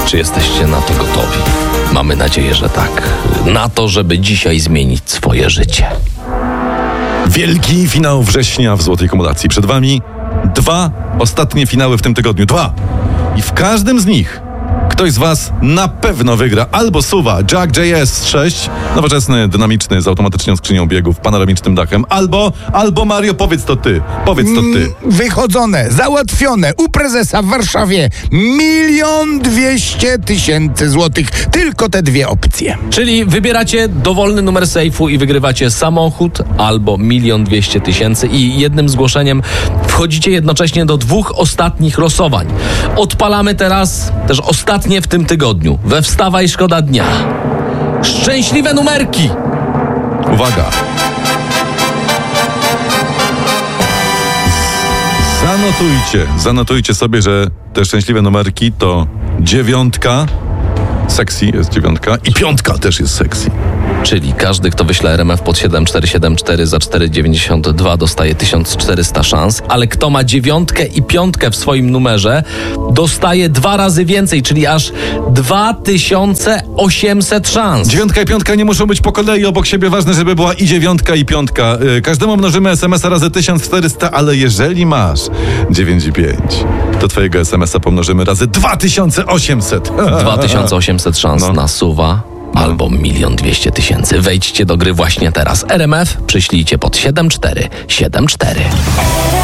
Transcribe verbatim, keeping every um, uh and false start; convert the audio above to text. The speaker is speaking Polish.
Czy jesteście na to gotowi? Mamy nadzieję, że tak. Na to, żeby dzisiaj zmienić swoje życie. Wielki finał września w Złotej Kumulacji. Przed wami dwa ostatnie finały w tym tygodniu. Dwa. I w każdym z nich ktoś z was na pewno wygra albo suwa Jack J S sześć, nowoczesny, dynamiczny, z automatyczną skrzynią biegów, panoramicznym dachem, albo, albo Mario, powiedz to ty, powiedz to ty. Mm, wychodzone, załatwione, u prezesa w Warszawie milion dwieście tysięcy złotych. Tylko te dwie opcje. Czyli wybieracie dowolny numer sejfu i wygrywacie samochód albo milion dwieście tysięcy i jednym zgłoszeniem wchodzicie jednocześnie do dwóch ostatnich losowań. Odpalamy teraz też ostatnie w tym tygodniu. We Wstawaj Szkoda Dnia. Szczęśliwe numerki! Uwaga! Zanotujcie, zanotujcie sobie, że te szczęśliwe numerki to dziewiątka, sexy jest dziewiątka, i piątka też jest sexy. Czyli każdy, kto wyśle R M F pod siedem cztery siedem cztery za cztery dziewięćdziesiąt dwa dostaje tysiąc czterysta szans, ale kto ma dziewiątkę i piątkę w swoim numerze, dostaje dwa razy więcej, czyli aż dwa tysiące osiemset szans. Dziewiątka i piątka nie muszą być po kolei obok siebie, ważne, żeby była i dziewiątka, i piątka. Yy, każdemu mnożymy es em es a razy tysiąc czterysta, ale jeżeli masz dziewięć i pięć, to twojego es em es a pomnożymy razy dwa tysiące osiemset. dwa tysiące osiemset szans No. na suwa albo milion dwieście tysięcy. Wejdźcie do gry właśnie teraz. R M F przyślijcie pod siedem cztery siedem cztery.